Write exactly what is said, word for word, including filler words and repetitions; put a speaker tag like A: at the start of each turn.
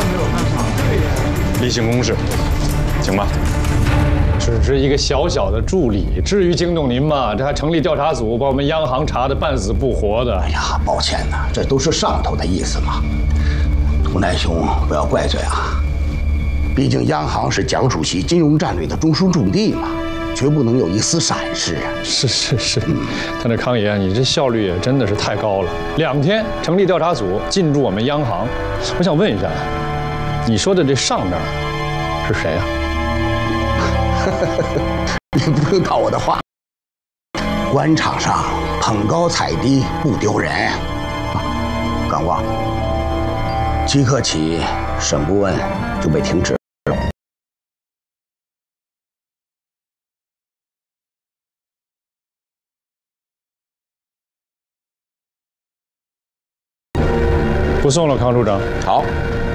A: 例行公事，请吧。只是一个小小的助理，至于惊动您吗？这还成立调查组，把我们央行查得半死不活的。
B: 哎呀，抱歉呐，这都是上头的意思嘛。无奈兄，不要怪罪啊。毕竟央行是蒋主席金融战略的中枢重地嘛，绝不能有一丝闪失啊。
A: 是是是，但是康爷，你这效率也真的是太高了。两天成立调查组，进驻我们央行。我想问一下，你说的这上面是谁啊？
B: 你不用套我的话。官场上捧高踩低不丢人。港旺，即刻起，沈顾问就被停职。
A: 不送了，康处长。
B: 好。